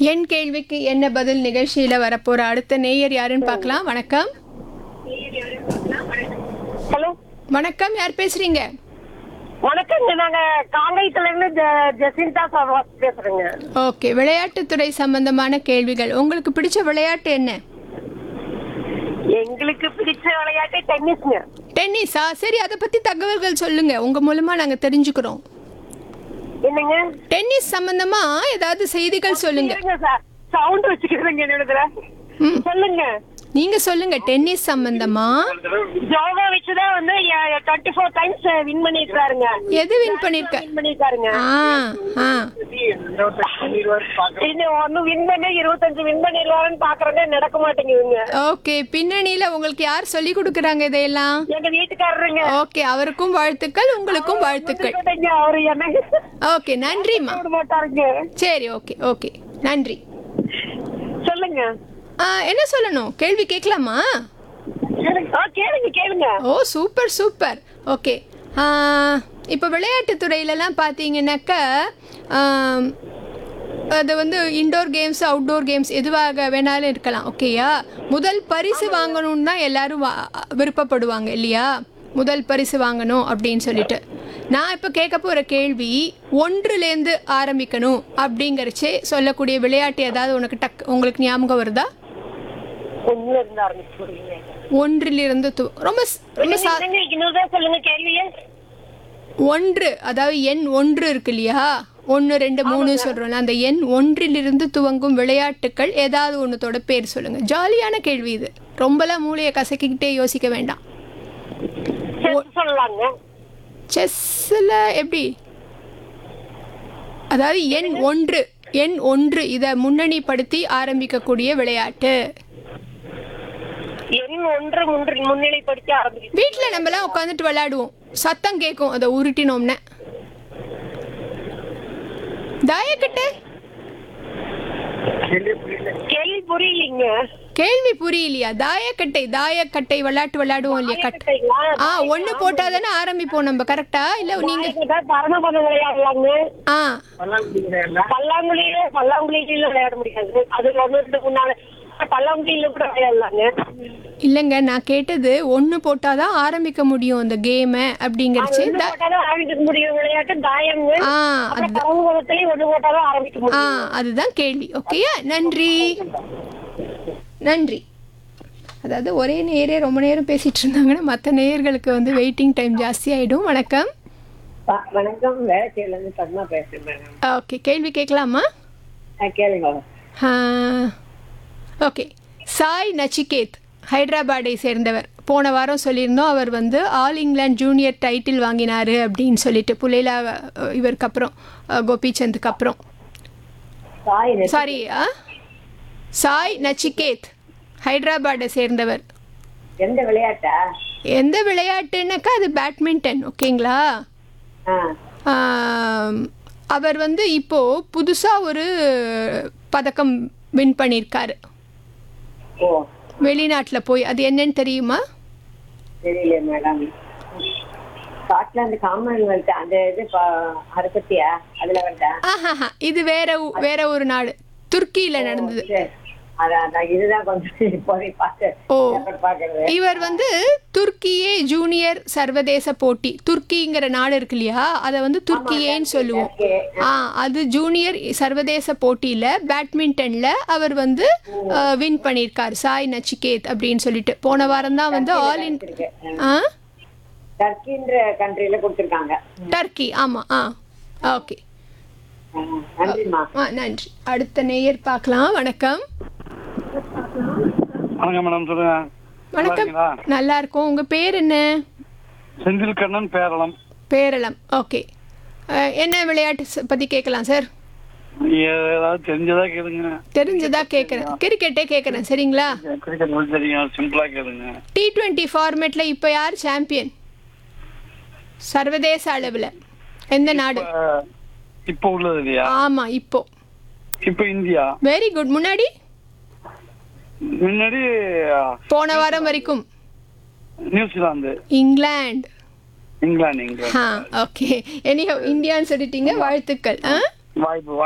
என் கேள்விக்கு என்ன பதில் நிகழ்ச்சியில வரப்போற அடுத்த நேயர் யாருன்னு பார்க்கலாம். வணக்கம். ஹலோ வணக்கம், யார் பேசுறீங்க? வணக்கங்க. நாங்க காங்கேயத்துல இருந்து ஜெசிந்தா சர்வாஸ் பேசுறேங்க. ஓகே, விளையாட்டுத்துறை சம்பந்தமான கேள்விகள். உங்களுக்கு பிடிச்ச விளையாட்டு என்ன? எங்களுக்கு பிடிச்ச விளையாட்டு டென்னிஸ்ங்க. டென்னிஸா? சரி, அதை பத்தி தகவல்கள் சொல்லுங்க, உங்க மூலமா நாங்க தெரிஞ்சுக்கிறோம். என்னங்க? டென்னிஸ் சம்பந்தமா ஏதாவது செய்திகள் சொல்லுங்க. இருங்க சார், சவுண்ட் வச்சுக்கிறேங்க என்னோட. சொல்லுங்க. நீங்க சொல்லுங்க, டென்னிஸ் சம்பந்தமா. ஜோகோவிச் தான் வந்து 24 டைம்ஸ் வின் பண்ணிருக்காருங்க. எது வின் பண்ணிருக்க? வின் பண்ணிருக்காருங்க. இன்னும் ஒன்னு வின் பண்ணி 25 வின் பண்ணிடுவாருன்னு பாக்குறதே நடக்க மாட்டேங்குதுங்க. ஓகே, பின்னணியில உங்களுக்கு யார் சொல்லி கொடுக்கறாங்க இதையெல்லாம்? எங்க வீட்டுக்காரருங்க. ஓகே, அவருக்கும் வாழ்த்துக்கள், உங்களுக்கும் வாழ்த்துக்கள். அவரு என்ன ஓகே, நன்றிம்மா. விட மாட்டாருங்க. சரி, ஓகே ஓகே, நன்றி. சொல்லுங்க. என்ன சொல்லணும்? கேள்வி கேட்கலாமா? கேளுங்க கேளுங்க. ஓ, சூப்பர் சூப்பர். ஓகே, இப்போ விளையாட்டு துறையிலலாம் பார்த்தீங்கன்னாக்கா அது வந்து இன்டோர் கேம்ஸ் அவுட்டோர் கேம்ஸ் எதுவாக வேணாலும் இருக்கலாம். ஓகேயா? முதல் பரிசு வாங்கணும்னு தான் எல்லாரும் விருப்பப்படுவாங்க இல்லையா? முதல் பரிசு வாங்கணும் அப்படின்னு சொல்லிட்டு. நான் இப்போ கேட்க போகிற கேள்வி, ஒன்றுலேருந்து ஆரம்பிக்கணும் அப்படிங்கிறச்சே சொல்லக்கூடிய விளையாட்டு ஏதாவது உங்களுக்கு ஞாபகம் வருதா? ஒன்றிலிருந்து ரொம்ப சொல்லுங்க கேள்வியே. ஒன்று, அதாவது எண் ஒன்று இருக்கு இல்லையா? 1 2 3 சொல்றோம்ல, அந்த எண் ஒன்றிலிருந்து துவங்கும் விளையாட்டுக்கள் ஏதாவது ஒன்றுத்தோட பேர் சொல்லுங்க. ஜாலியான கேள்வி இது, ரொம்பலாம் மூளையை கசக்கிக்கிட்டே யோசிக்க வேண்டாம். செஸ்ல எப்படி? அதாவது எண் ஒன்று இதை முன்னணிப்படுத்தி ஆரம்பிக்கக்கூடிய விளையாட்டு. வீட்டுல நம்ம எல்லாம் உட்காந்துட்டு விளையாடுவோம், சத்தம் கேட்கும் அதை உருட்டினோம்னு. தாயக்கட்டை? கேள்வி புரியலையா? தாயக்கட்டை விளையாட்டு விளையாடுவோம் இல்லையா? ஒண்ணு போட்டாதானே ஆரம்பிப்போம் நம்ம, கரெக்டா? இல்ல நீங்க பல்லாங்குழியில விளையாட முடியாது. அது முன்னால பல்லாங்குழியில கூட விளையாடலாங்க. இல்லங்க, நான் கேட்டது ஒண்ணு போட்டாதான் ஆரம்பிக்க முடியும் அந்த கேம் அப்படிங்கறச்சு. அதுதான் கேள்வி. ஓகேயா? நன்றி நன்றி. அதாவது ஒரே நேரே ரொம்ப நேரம் பேசிட்டு இருந்தாங்கன்னா மற்ற நேயர்களுக்கு வந்து வெயிட்டிங் டைம் ஜாஸ்தி ஆயிடும். வணக்கம். வணக்கம், வேலைச்சேரியில இருந்து பத்மா பேசுறேன். ஓகே, கேள்வி கேட்கலாமா? கேளுங்க. ஓகே, சாய் நச்சிகேத் ஹைதராபாத்தை சேர்ந்தவர். போன வாரம் சொல்லியிருந்தோம், அவர் வந்து ஆல் இங்கிலாந்து ஜூனியர் டைட்டில் வாங்கினாரு அப்படின்னு சொல்லிட்டு, புலேலா இவருக்கு அப்புறம் கோபிச்சந்துக்கு அப்புறம். சாரி, சாய் நச்சிகேத் ஹைதராபாத்தை சேர்ந்தவர். எந்த விளையாட்டுனாக்கா அது பேட்மிண்டன். ஓகேங்களா? அவர் வந்து இப்போ புதுசா ஒரு பதக்கம் வின் பண்ணியிருக்காரு வெளிநாட்டுல போய். அது என்னன்னு தெரியுமா? தெரியல மேடம். ஸ்காட்லாந்து காமன்வெல்த் அந்த இது அறுபத்தியா அதுல வந்தா? இது வேற ஒரு நாடு, துருக்கியில நடந்தது. இவர் வந்து துர்க்கியே ஜூனியர் சர்வதேச போட்டி, துர்க்கிங்கிற நாடு இருக்கு இல்லையா, அதை வந்து துர்க்கியேன்னு சொல்லுவோம். அது ஜூனியர் சர்வதேச போட்டியில பேட்மிண்டன்ல அவர் வந்து வின் பண்ணியிருக்கார், சாய் நச்சிகேத் அப்படின்னு சொல்லிட்டு. போன வாரம் தான் வந்து ஆல் இன் டர்க்கி. ஆமா. ஓகே, நன்றி. அடுத்த நேயர் பார்க்கலாம். வணக்கம். வணக்கம் மேடம், சொல்லுங்க. வணக்கம், நல்லா இருக்கும். உங்க பேர் என்ன? செந்தில் கண்ணன், பேரளம். ஓகே, என்ன விளையாட்டு பத்தி கேட்கலாம் சார்? ஏதாவது தெரிஞ்சதா கேளுங்க. தெரிஞ்சதா கேட்கறேன், கிரிக்கெட்டே கேட்கறேன். சரிங்களா? கிரிக்கெட் தெரியும், சிம்பிளா கேளுங்க. T20 ஃபார்மேட்ல இப்போ யார் சாம்பியன் சர்வதேச அளவுல? எந்த நாடு இப்போ உள்ளது இல்லையா? ஆமா, இப்போ இந்தியா. Very good. முன்னாடி போன வாரம் வரைக்கும் நியூசிலாந்து, இங்கிலாந்து. ஓகே, எனிஹவ் இந்தியான்னு சொல்லிட்டீங்க, வாழ்த்துக்கள். வாய்ப்பு